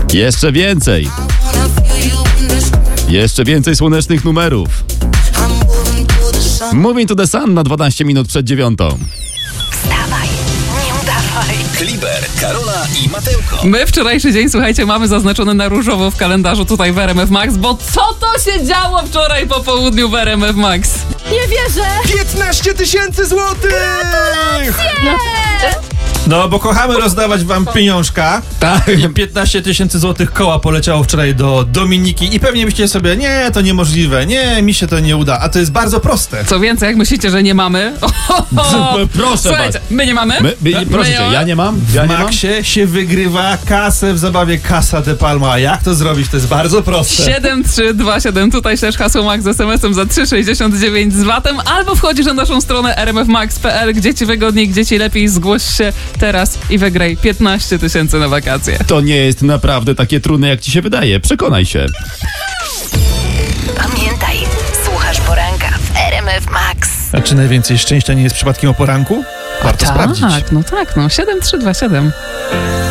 Jeszcze więcej. Jeszcze więcej słonecznych numerów. Moving to the Sun na 12 minut przed 9. Wstawaj, nie udawaj. Kliber, Karola i Mateuko. My wczorajszy dzień, słuchajcie, mamy zaznaczony na różowo w kalendarzu tutaj w RMF Max, bo co to się działo wczoraj po południu w RMF Max? Nie wierzę! 15 000 złotych! No, bo kochamy rozdawać wam pieniążka. Tak. I 15 000 złotych koła poleciało wczoraj do Dominiki i pewnie byście sobie, nie, to niemożliwe, nie, mi się to nie uda, a to jest bardzo proste. Co więcej, jak myślicie, że nie mamy? Proszę Słuchajcie, my nie mamy? proszę cię, ja nie mam. W Maxie się wygrywa kasę w zabawie Casa de Palma. A jak to zrobić? To jest bardzo proste. 7327, tutaj też hasło Max z SMS-em za 3,69 z VAT-em, albo wchodzisz na naszą stronę rmfmax.pl, gdzie ci wygodniej, gdzie ci lepiej, zgłoś się teraz i wygraj 15 000 na wakacje. To nie jest naprawdę takie trudne, jak ci się wydaje. Przekonaj się. Pamiętaj, słuchasz poranka w RMF Max. A czy najwięcej szczęścia nie jest przypadkiem o poranku? Warto sprawdzić. Tak, no 7327.